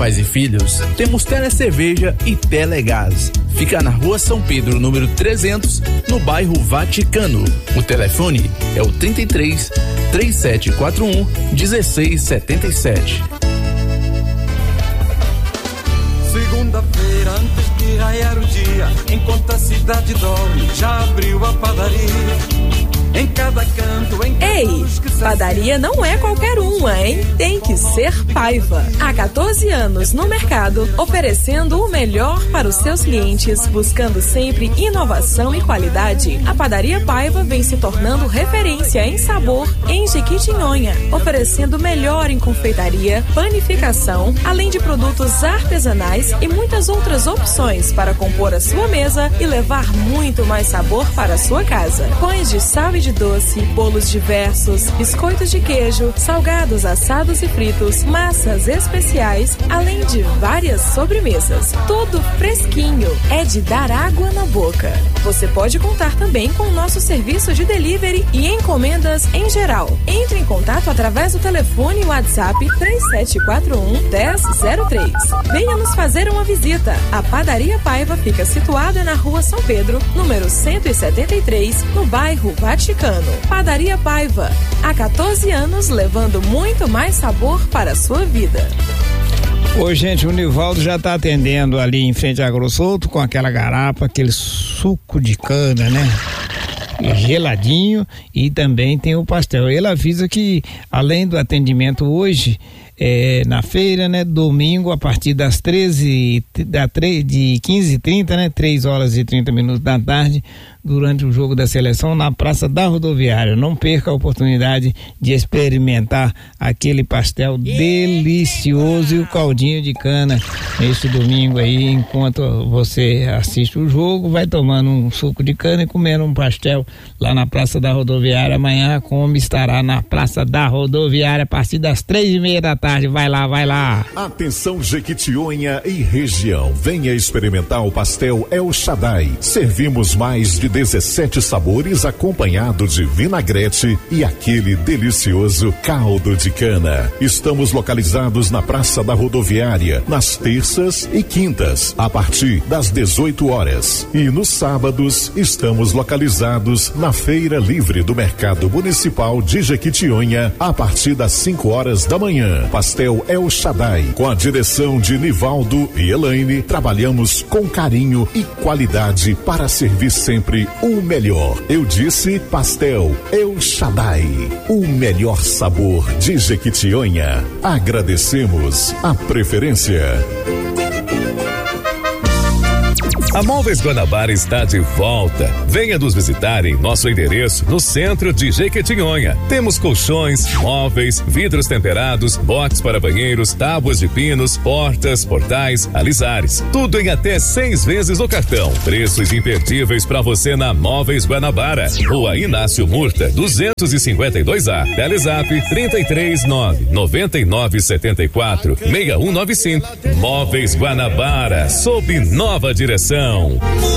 pais e filhos, temos Telecerveja e Telegás. Fica na Rua São Pedro, número 300, no bairro Vaticano. O telefone é o 33 3741 1677. Segunda-feira, antes de raiar o dia, enquanto a cidade dorme, já abriu a padaria. Em cada canto, em cada Ei, padaria não é qualquer uma, hein? Tem que ser Paiva. Há 14 anos no mercado, oferecendo o melhor para os seus clientes, buscando sempre inovação e qualidade. A Padaria Paiva vem se tornando referência em sabor em Jequitinhonha, oferecendo o melhor em confeitaria, panificação, além de produtos artesanais e muitas outras opções para compor a sua mesa e levar muito mais sabor para a sua casa. Pães de sal e de doce, bolos diversos, biscoitos de queijo, salgados, assados e fritos, massas especiais, além de várias sobremesas. Tudo fresquinho, é de dar água na boca. Você pode contar também com o nosso serviço de delivery e encomendas em geral. Entre em contato através do telefone WhatsApp 3741-1003. Venha nos fazer uma visita. A Padaria Paiva fica situada na Rua São Pedro, número 173, no bairro Vaticano. Padaria Paiva, há 14 anos levando muito mais sabor para a sua vida. Oi, gente, o Nivaldo já tá atendendo ali em frente a Grossolto com aquela garapa, aquele suco de cana, né? Geladinho, e também tem o pastel. Ele avisa que além do atendimento hoje na feira, né, domingo a partir das 15h30, né, 3h30 da tarde, durante o jogo da seleção na Praça da Rodoviária. Não perca a oportunidade de experimentar aquele pastel delicioso e o caldinho de cana este domingo aí, enquanto você assiste o jogo, vai tomando um suco de cana e comendo um pastel lá na Praça da Rodoviária. Amanhã a Kombi estará na Praça da Rodoviária a partir das 3h30 da tarde. Vai lá, vai lá. Atenção, Jequitinhonha e região. Venha experimentar o pastel El Shaddai. Servimos mais de 17 sabores acompanhado de vinagrete e aquele delicioso caldo de cana. Estamos localizados na Praça da Rodoviária nas terças e quintas a partir das 18 horas e nos sábados estamos localizados na Feira Livre do Mercado Municipal de Jequitinhonha a partir das 5 horas da manhã. Pastel El Shaddai, com a direção de Nivaldo e Elaine, trabalhamos com carinho e qualidade para servir sempre o melhor. Eu disse Pastel El Shaddai, o melhor sabor de Jequitinhonha. Agradecemos a preferência. A Móveis Guanabara está de volta. Venha nos visitar em nosso endereço no centro de Jequitinhonha. Temos colchões, móveis, vidros temperados, box para banheiros, tábuas de pinos, portas, portais, alisares. Tudo em até 6 vezes no cartão. Preços imperdíveis para você na Móveis Guanabara. Rua Inácio Murta, 252A. Telezap 339-9974-6195. Móveis Guanabara, sob nova direção.